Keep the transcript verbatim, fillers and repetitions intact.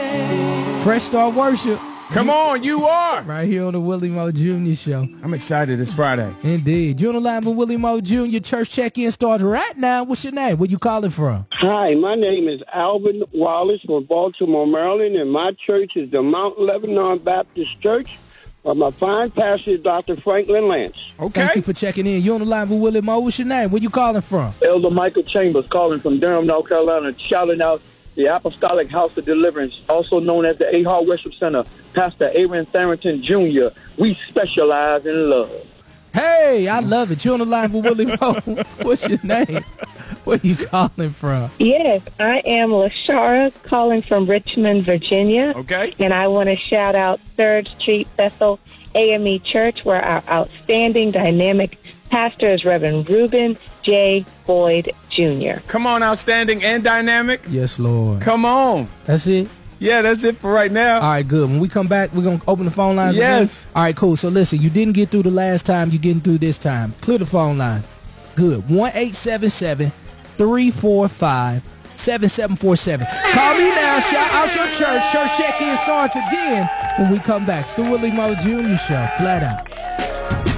Fresh Start Worship. Come on, you are. Right here on the Willie Moore Junior Show. I'm excited. It's Friday. Indeed. You're on the line with Willie Moore Junior Church check-in starts right now. What's your name? Where you calling from? Hi, my name is Alvin Wallace from Baltimore, Maryland, and my church is the Mount Lebanon Baptist Church. Uh, my fine pastor is Doctor Franklin Lance. Okay. Thank you for checking in. You're on the line with Willie Moore. What's your name? Where you calling from? Elder Michael Chambers calling from Durham, North Carolina, shouting out the Apostolic House of Deliverance, also known as the A-Hall Worship Center, Pastor Aaron Tharrington Junior We specialize in love. Hey, I love it. You're on the line with Willie Moore. What's your name? Where you calling from? Yes, I am LaShara calling from Richmond, Virginia. Okay. And I want to shout out third Street Bethel A M E Church, where our outstanding, dynamic pastor is Reverend Reuben J. Boyd Junior Come on, outstanding and dynamic. Yes, Lord. Come on. That's it? Yeah, that's it for right now. All right, good. When we come back, we're going to open the phone lines Yes. again? All right, cool. So listen, you didn't get through the last time. You're getting through this time. Clear the phone line. Good. one eight seven seven, three four five, seven seven four seven. Call me now. Shout out your church. Church check-in starts again when we come back. It's the Willie Moore Junior Show. Flat out.